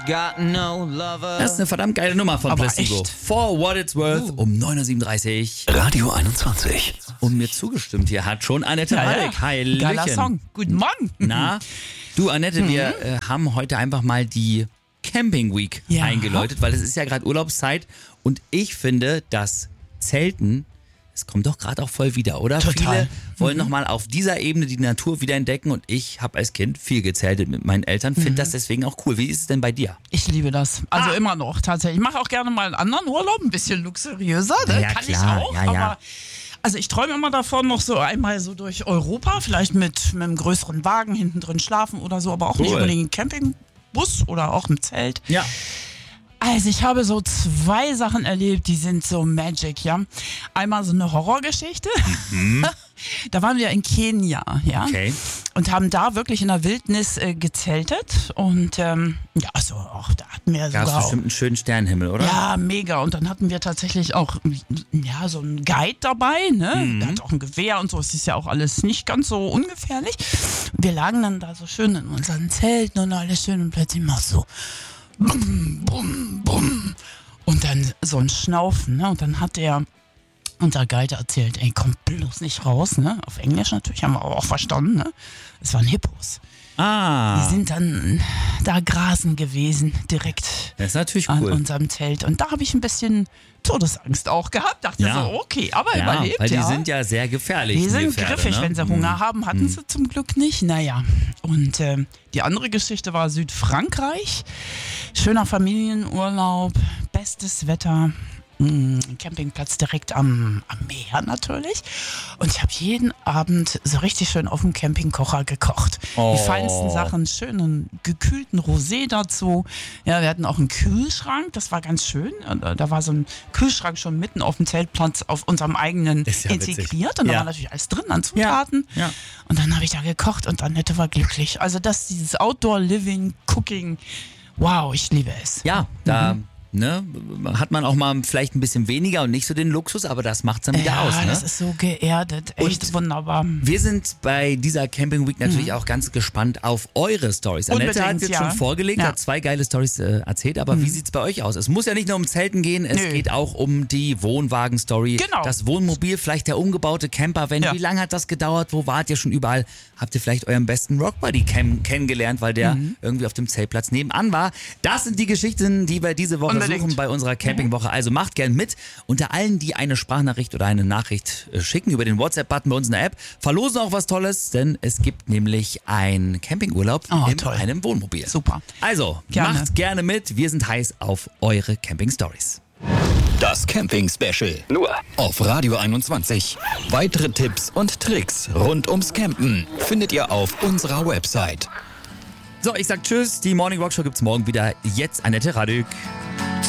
got no lover. Das ist eine verdammt geile Nummer von Placebo. Echt? For What It's Worth um 9.37 Uhr. Radio 21. Und mir zugestimmt hier hat schon Annette Waldeck. Hallöchen. Geiler Song. Guten Morgen. Na, du Annette, wir haben heute einfach mal die Camping Week eingeläutet, weil es ist ja gerade Urlaubszeit und ich finde, dass Zelten, es kommt doch gerade auch voll wieder, oder? Total. Viele wollen nochmal auf dieser Ebene die Natur wieder entdecken und ich habe als Kind viel gezeltet mit meinen Eltern, finde das deswegen auch cool. Wie ist es denn bei dir? Ich liebe das. Also immer noch tatsächlich. Ich mache auch gerne mal einen anderen Urlaub, ein bisschen luxuriöser. Ne? Ja, Kann klar. ich auch. Ja, ja. Aber also ich träume immer davon, noch so einmal so durch Europa, vielleicht mit einem größeren Wagen hinten drin schlafen oder so, aber auch nicht unbedingt im Campingbus oder auch im Zelt. Ja. Also ich habe so 2 Sachen erlebt, die sind so magic, ja. Einmal so eine Horrorgeschichte. Da waren wir in Kenia, ja. Okay. Und haben da wirklich in der Wildnis gezeltet. Und ja, so auch, da hatten wir Gab es sogar bestimmt einen schönen Sternenhimmel, oder? ja, mega. Und dann hatten wir tatsächlich auch ja, so einen Guide dabei, ne? Der hat auch ein Gewehr und so. Es ist ja auch alles nicht ganz so ungefährlich. Wir lagen dann da so schön in unseren Zelten und alles schön und plötzlich mal so bum, bum, bum. Und dann so ein Schnaufen, ne? Und dann hat unser Guide erzählt, ey, kommt bloß nicht raus, ne? Auf Englisch natürlich, haben wir aber auch verstanden, ne? Es waren Hippos. Die sind dann da grasen gewesen, direkt Das ist natürlich an cool. unserem Zelt. Und da habe ich ein bisschen Todesangst auch gehabt. Dachte Ja. so, okay, aber Ja, überlebt, weil die ja. sind ja sehr gefährlich. Die sind Pferde, griffig, ne? wenn sie Hunger haben. Hatten sie zum Glück nicht. Naja, und die andere Geschichte war Südfrankreich. Schöner Familienurlaub, bestes Wetter. Campingplatz direkt am Meer natürlich. Und ich habe jeden Abend so richtig schön auf dem Campingkocher gekocht. Die feinsten Sachen, schönen gekühlten Rosé dazu. Ja, wir hatten auch einen Kühlschrank, das war ganz schön. Und, da war so ein Kühlschrank schon mitten auf dem Zeltplatz auf unserem eigenen Ist ja integriert. Und da Ja. war natürlich alles drin an Zutaten. Ja. Und dann habe ich da gekocht und Annette war glücklich. Also dieses Outdoor-Living, Cooking, wow, ich liebe es. Ja, da hat man auch mal vielleicht ein bisschen weniger und nicht so den Luxus, aber das macht's dann wieder Ja, aus. Ne? das ist so geerdet, echt Und wunderbar. Wir sind bei dieser Camping Week natürlich auch ganz gespannt auf eure Stories. Annette hat Unbedingt, jetzt ja. schon vorgelegt, Ja. hat 2 geile Stories erzählt, aber wie sieht's bei euch aus? Es muss ja nicht nur um Zelten gehen, es Nö. geht auch um die Wohnwagen-Story, Genau. das Wohnmobil, vielleicht der umgebaute Campervan. Ja. Wie lange hat das gedauert? Wo wart ihr schon überall? Habt ihr vielleicht euren besten Rockbuddy kennengelernt, weil der irgendwie auf dem Zeltplatz nebenan war? Das sind die Geschichten, die wir diese Woche Unbedingt. suchen bei unserer Campingwoche. Also macht gern mit. Unter allen, die eine Sprachnachricht oder eine Nachricht schicken über den WhatsApp-Button bei uns in der App, verlosen auch was Tolles, denn es gibt nämlich einen Campingurlaub in toll. einem Wohnmobil. Super. Also, Gerne. macht gerne mit. Wir sind heiß auf eure Camping-Stories. Das Camping-Special. Nur auf Radio 21. Weitere Tipps und Tricks rund ums Campen findet ihr auf unserer Website. So, ich sag Tschüss. Die Morning Rock Show gibt's morgen wieder. Jetzt Annette Radück.